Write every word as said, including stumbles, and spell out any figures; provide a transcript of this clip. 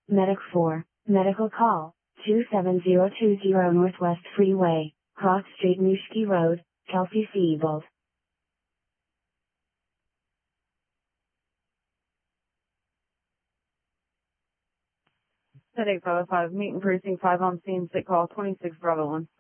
Medic four, medical call, two seven zero two zero Northwest Freeway, Cross Street Mushki Road, Kelsey-Siebold. Set eight five oh five, meeting precinct five on scene, sick call twenty-six Bravo one.